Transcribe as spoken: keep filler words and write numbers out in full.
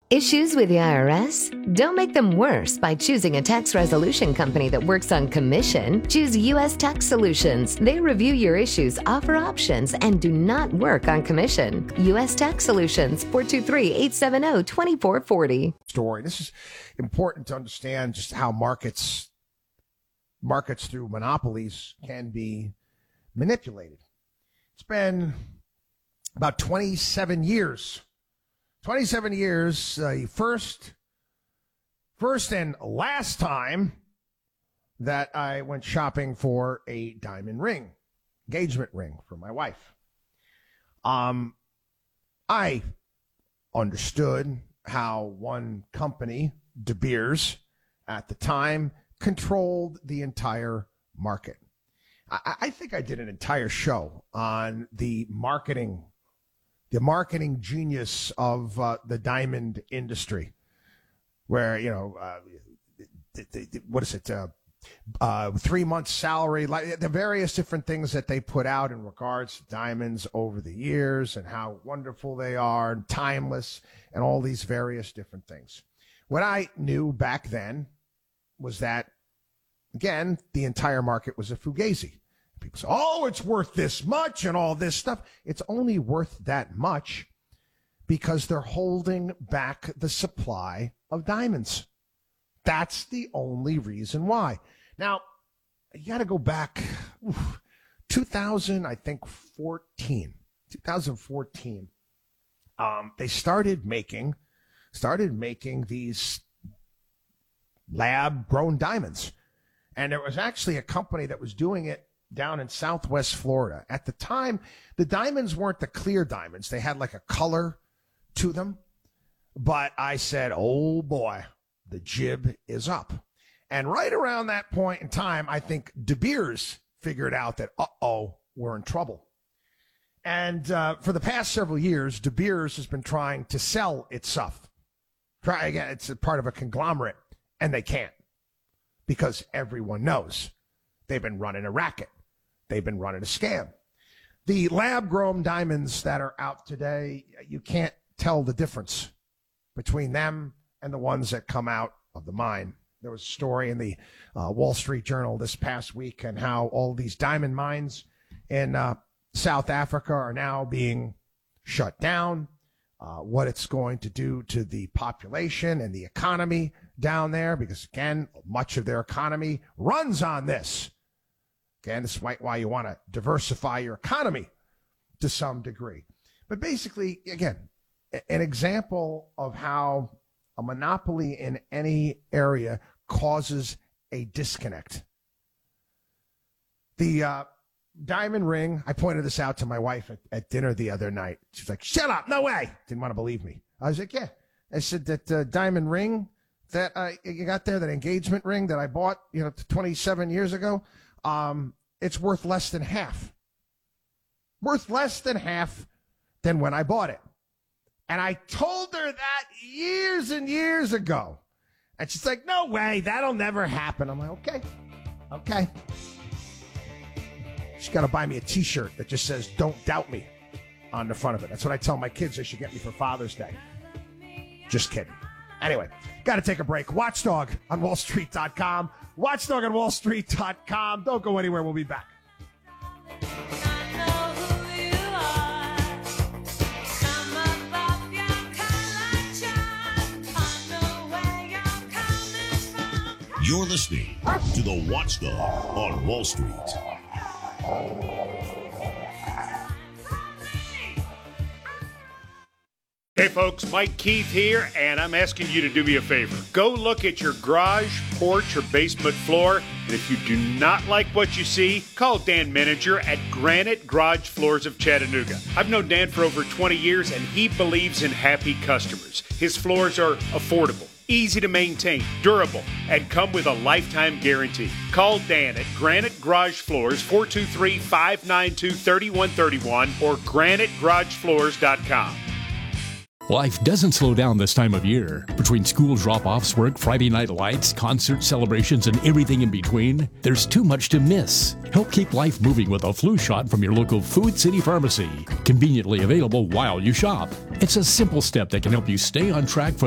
Issues with the I R S? Don't make them worse by choosing a tax resolution company that works on commission. Choose U S Tax Solutions. They review your issues, offer options, and do not work on commission. U S Tax Solutions, four two three, eight seven zero, two four four zero. Story. This is important to understand just how markets, markets through monopolies can be manipulated. It's been about twenty-seven years. twenty-seven years, uh, first, first and last time that I went shopping for a diamond ring, engagement ring for my wife. Um, I understood how one company, De Beers, at the time, controlled the entire market. I, I think I did an entire show on the marketing the marketing genius of uh, the diamond industry, where, you know, uh, the, the, the, what is it, uh, uh, three months salary, like the various different things that they put out in regards to diamonds over the years and how wonderful they are and timeless and all these various different things. What I knew back then was that, again, the entire market was a fugazi. People say, oh, it's worth this much and all this stuff. It's only worth that much because they're holding back the supply of diamonds. That's the only reason why. Now, you got to go back oof, two thousand, I think, fourteen. twenty fourteen. Um, they started making, started making these lab-grown diamonds. And there was actually a company that was doing it down in Southwest Florida. At the time, the diamonds weren't the clear diamonds. They had like a color to them. But I said, oh boy, the jib is up. And right around that point in time, I think De Beers figured out that, uh-oh, we're in trouble. And uh, for the past several years, De Beers has been trying to sell its stuff. Try again, it's a part of a conglomerate, and they can't because everyone knows they've been running a racket. They've been running a scam. The lab-grown diamonds that are out today, you can't tell the difference between them and the ones that come out of the mine. There was a story in the uh, Wall Street Journal this past week and how all these diamond mines in uh, South Africa are now being shut down, uh, what it's going to do to the population and the economy down there, because, again, much of their economy runs on this. Again, this is why you want to diversify your economy to some degree. But basically, again, an example of how a monopoly in any area causes a disconnect. The uh, diamond ring, I pointed this out to my wife at, at dinner the other night. She's like, shut up, no way. Didn't want to believe me. I was like, yeah. I said that uh, diamond ring that uh, you got there, that engagement ring that I bought, you know, twenty-seven years ago, um, it's worth less than half. Worth less than half than when I bought it. And I told her that years and years ago. And she's like, no way, that'll never happen. I'm like, okay, okay. She's got to buy me a T-shirt that just says, don't doubt me on the front of it. That's what I tell my kids they should get me for Father's Day. Just kidding. Anyway, got to take a break. Watchdog on wall street dot com. Watchdog on wall street dot com. Don't go anywhere. We'll be back. You're listening to the Watchdog on Wall Street. Hey folks, Mike Keith here, and I'm asking you to do me a favor. Go look at your garage, porch, or basement floor, and if you do not like what you see, call Dan Menninger at Granite Garage Floors of Chattanooga. I've known Dan for over twenty years, and he believes in happy customers. His floors are affordable, easy to maintain, durable, and come with a lifetime guarantee. Call Dan at Granite Garage Floors, four two three, five nine two, three one three one, or granite garage floors dot com. Life doesn't slow down this time of year. Between school drop-offs, work, Friday night lights, concert celebrations, and everything in between, there's too much to miss. Help keep life moving with a flu shot from your local Food City Pharmacy. Conveniently available while you shop. It's a simple step that can help you stay on track for